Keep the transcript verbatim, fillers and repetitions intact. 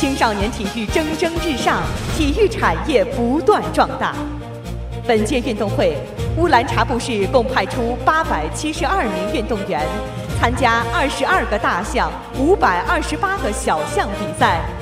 青少年体育蒸蒸日上，体育产业不断壮大。本届运动会，乌兰察布市共派出八百七十二名运动员，参加二十二个大项、五百二十八个小项比赛，